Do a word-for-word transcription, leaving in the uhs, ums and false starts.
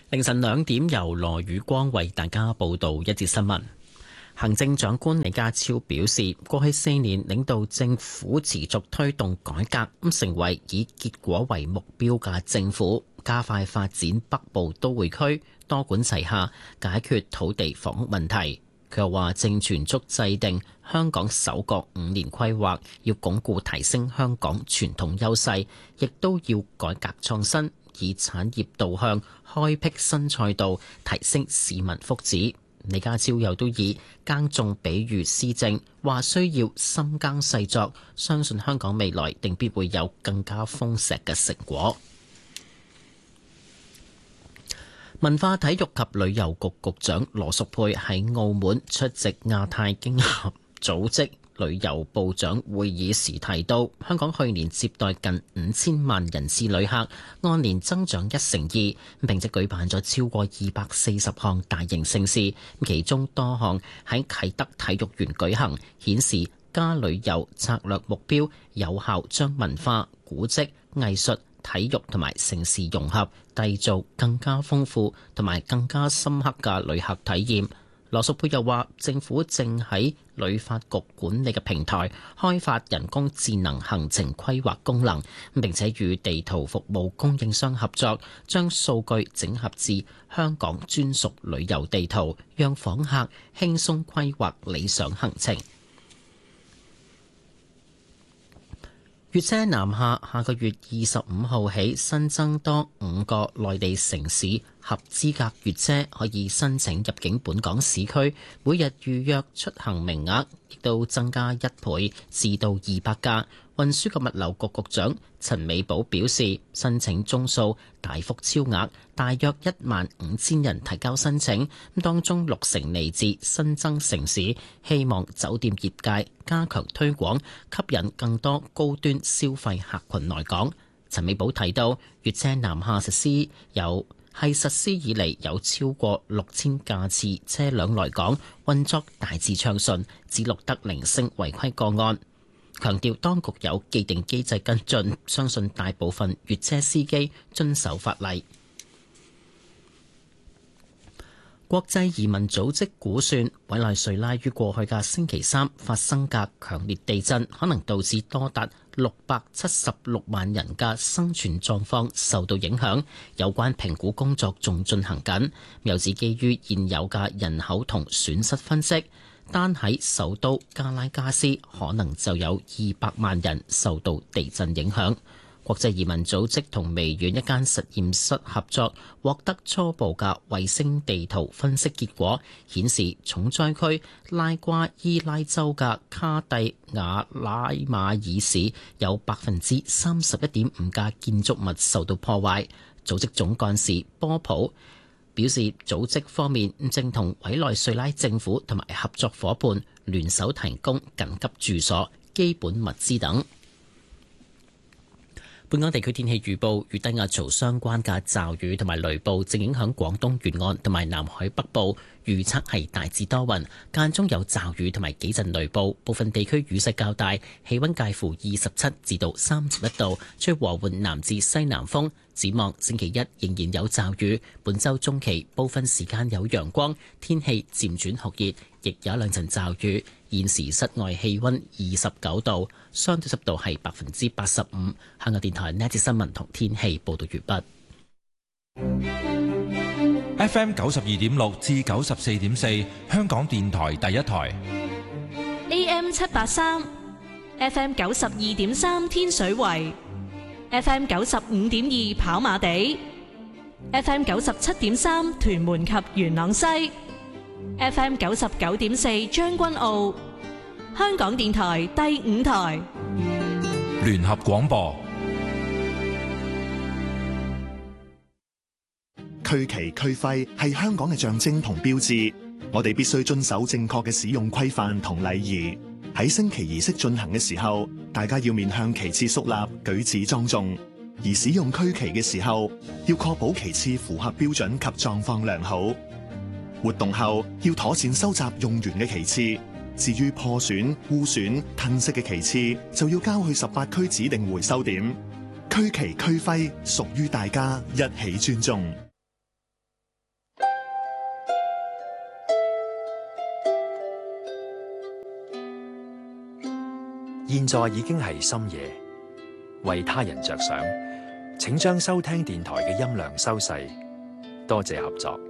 凌晨兩點，由羅宇光為大家報道一節新聞。行政長官李家超表示，過去四年領導政府持續推動改革，咁成為以結果為目標嘅政府，加快發展北部都會區，多管齊下解決土地房屋問題。佢又話正全速制定香港首個五年規劃，要鞏固提升香港傳統優勢，亦都要改革創新，以產業導向開闢新賽道，提升市民福祉。李家超又都以耕種比喻施政，話需要深耕細作，相信香港未來定必會有更加豐碩嘅成果。文化體育及旅遊局局長羅淑佩喺澳門出席亞太經合組織旅遊部長會議時提到，香港去年接待近五千萬人次旅客，按年增長一成二，並且舉辦咗超過二百四十項大型盛事，其中多項喺啟德體育園舉行，顯示加旅遊策略目標有效將文化、古蹟、藝術、體育同埋盛事融合，締造更加豐富同埋更加深刻嘅旅客體驗。羅淑佩又話，政府正喺旅發局管理嘅平台開發人工智能行程規劃功能，並且與地圖服務供應商合作，將數據整合至香港專屬旅遊地圖，讓訪客輕鬆規劃理想行程。粵車南下下個月二十五號起新增多五個內地城市合資格粵車可以申請入境本港市區，每日預約出行名額亦都增加一倍至到二百架。運輸及物流局局長陳美寶表示，申請宗數大幅超額，大約一萬五千人提交申請，當中六成嚟自新增城市，希望酒店業界加強推廣，吸引更多高端消費客群來港。陳美寶提到，粵車南下實施有係實施以嚟有超過六千架次車輛來港，運作大致暢順，只錄得零星違規個案。強調當局有既定機制跟進，相信大部分粵車司機遵守法例。國際移民組織估算，委內瑞拉於過去嘅星期三發生嘅強烈地震，可能導致多達六百七十六萬人嘅生存狀況受到影響。有關評估工作仲進行緊，又指基於現有嘅人口同損失分析，單喺首都加拉加斯可能就有二百萬人受到地震影響。國際移民組織同微軟一間實驗室合作，獲得初步嘅衛星地圖分析結果，顯示重災區拉瓜伊拉州嘅卡蒂亞拉馬爾市有百分之三十一點五嘅建築物受到破壞。組織總幹事波普表示，組織方面正同委內瑞拉政府同埋合作夥伴聯手提供緊急住所、基本物資等。本港地區天氣預報，與低壓槽相關嘅驟雨同埋雷暴正影響廣東沿岸同埋南海北部，預測係大致多雲，間中有驟雨同埋幾陣雷暴，部分地區雨勢較大，氣溫介乎二十七至到三十一度，吹和緩南至西南風。展望星期一仍然有驟雨，本週中期部分時間有陽光，天氣漸轉酷熱，亦有一兩陣驟雨。現時室外氣溫二十九度，相對濕度係百分之八十五。香港電台呢節新聞同天氣報道完畢。F M 九十二點六至九十四點四，香港電台第一台。 A M 七八三，F M 九十二點三天水圍，F M 九十五點二跑馬地，F M 九十七點三屯門及元朗西。F M 九十九點四將軍澳，香港電台第五台聯合廣播。 區旗區徽係香港嘅象徵同標誌，我哋必須遵守正確嘅使用規範同禮儀。喺升旗儀式進行嘅時候，大家要面向旗幟肅立，舉止莊重；而使用區旗嘅時候，要確保旗幟符合標準及狀況良好。活動後要妥善收集用完嘅旗幟，至於破損、污損、褪色嘅旗幟，就要交去十八區指定回收點。區旗區徽屬於大家，一起尊重。 現在已經係深夜，為他人着想，請將收聽電台嘅音量收細。多謝合作。